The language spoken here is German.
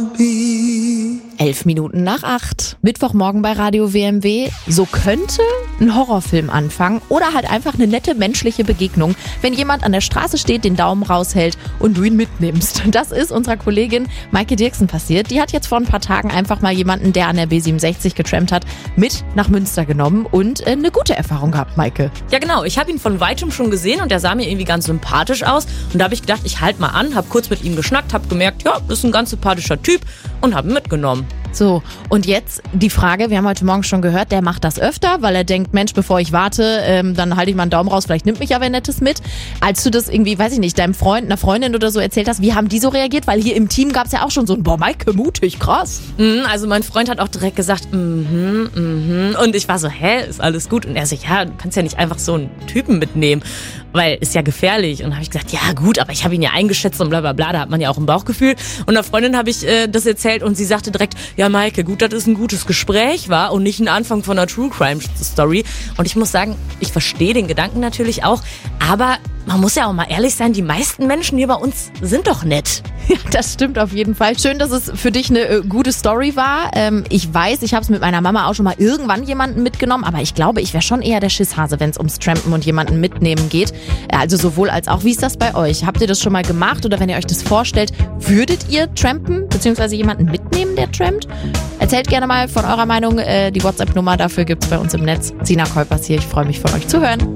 7:11. Mittwochmorgen bei Radio WMW. So könnte ein Horrorfilm anfangen oder halt einfach eine nette menschliche Begegnung, wenn jemand an der Straße steht, den Daumen raushält und du ihn mitnimmst. Das ist unserer Kollegin Maike Dirksen passiert. Die hat jetzt vor ein paar Tagen einfach mal jemanden, der an der B67 getrampt hat, mit nach Münster genommen und eine gute Erfahrung gehabt, Maike. Ja genau, ich habe ihn von weitem schon gesehen und der sah mir irgendwie ganz sympathisch aus. Und da habe ich gedacht, ich halte mal an, habe kurz mit ihm geschnackt, habe gemerkt, ja, das ist ein ganz sympathischer Typ und habe ihn mitgenommen. So, und jetzt die Frage, wir haben heute Morgen schon gehört, der macht das öfter, weil er denkt, Mensch, bevor ich warte, dann halte ich mal einen Daumen raus, vielleicht nimmt mich ja wer Nettes mit. Als du das irgendwie, weiß ich nicht, deinem Freund, einer Freundin oder so erzählt hast, wie haben die so reagiert? Weil hier im Team gab es ja auch schon so ein, boah, Maike, mutig, krass. Also mein Freund hat auch direkt gesagt, und ich war so, ist alles gut? Und er so, ja, du kannst ja nicht einfach so einen Typen mitnehmen, weil ist ja gefährlich. Und dann habe ich gesagt, ja gut, aber ich habe ihn ja eingeschätzt und bla bla bla, da hat man ja auch ein Bauchgefühl. Und einer Freundin habe ich das erzählt und sie sagte direkt, ja Maike, gut, dass es ein gutes Gespräch war und nicht ein Anfang von einer True Crime Story. Und ich muss sagen, ich verstehe den Gedanken natürlich auch, aber man muss ja auch mal ehrlich sein, die meisten Menschen hier bei uns sind doch nett. Ja, das stimmt auf jeden Fall. Schön, dass es für dich eine gute Story war. Ich weiß, ich habe es mit meiner Mama auch schon mal irgendwann jemanden mitgenommen, aber ich glaube, ich wäre schon eher der Schisshase, wenn es ums Trampen und jemanden mitnehmen geht. Also sowohl als auch. Wie ist das bei euch? Habt ihr das schon mal gemacht oder wenn ihr euch das vorstellt, würdet ihr trampen bzw. jemanden mitnehmen, der trampt? Erzählt gerne mal von eurer Meinung. Die WhatsApp-Nummer dafür gibt's bei uns im Netz. Sina Kolpers hier. Ich freue mich von euch zu hören.